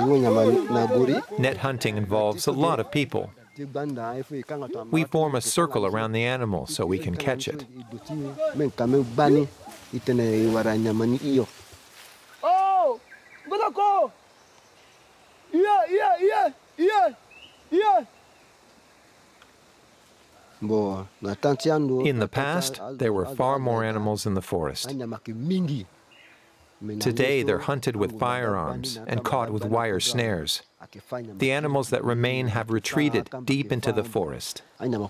Net hunting involves a lot of people. We form a circle around the animal so we can catch it. Oh, In the past, there were far more animals in the forest. Today, they're hunted with firearms and caught with wire snares. The animals that remain have retreated deep into the forest.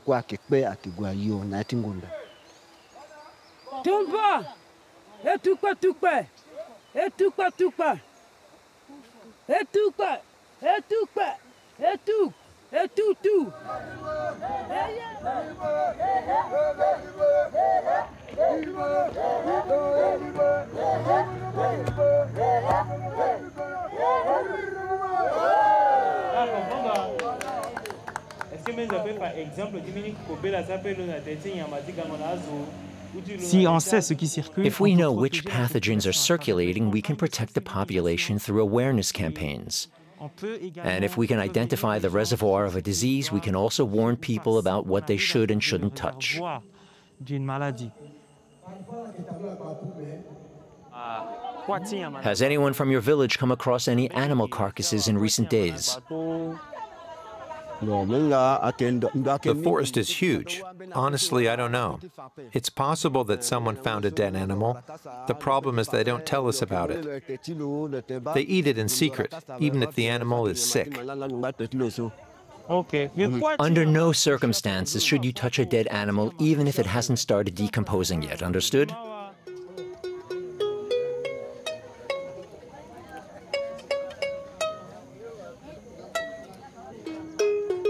If we know which pathogens are circulating, we can protect the population through awareness campaigns. And if we can identify the reservoir of a disease, we can also warn people about what they should and shouldn't touch. Has anyone from your village come across any animal carcasses in recent days? The forest is huge. Honestly, I don't know. It's possible that someone found a dead animal. The problem is they don't tell us about it. They eat it in secret, even if the animal is sick. Under no circumstances should you touch a dead animal, even if it hasn't started decomposing yet, understood?